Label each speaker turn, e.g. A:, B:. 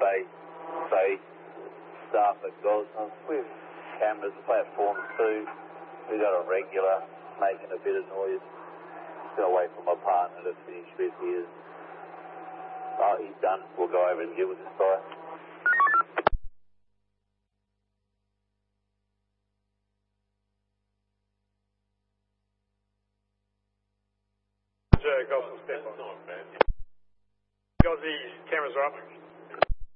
A: say staff at Gosnells with cameras, platform 2. We got a regular making a bit of noise. Still wait for my partner to finish with his. Oh, he's done. We'll go over and deal with this guy.
B: Gosnells, step on. Gozzies, cameras are up.